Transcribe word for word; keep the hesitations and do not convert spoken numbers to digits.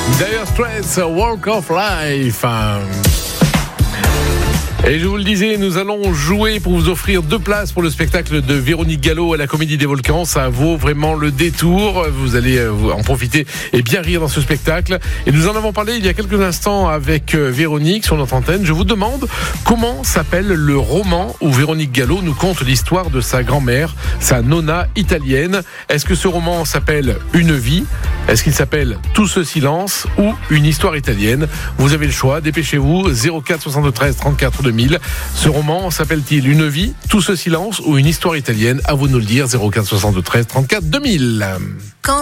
Dire Straits, Walk of Life. Et je vous le disais, nous allons jouer pour vous offrir deux places pour le spectacle de Véronique Gallo à la Comédie des Volcans. Ça vaut vraiment le détour. Vous allez en profiter et bien rire dans ce spectacle. Et nous en avons parlé il y a quelques instants avec Véronique sur notre antenne. Je vous demande comment s'appelle le roman où Véronique Gallo nous conte l'histoire de sa grand-mère, sa nonna italienne. Est-ce que ce roman s'appelle Une vie ? Est-ce qu'il s'appelle Tout ce silence ou Une histoire italienne ? Vous avez le choix, dépêchez-vous, zéro quatre soixante-treize trente-quatre deux mille. Ce roman s'appelle-t-il Une vie, Tout ce silence ou Une histoire italienne ? À vous de nous le dire, zéro quatre soixante-treize trente-quatre deux mille.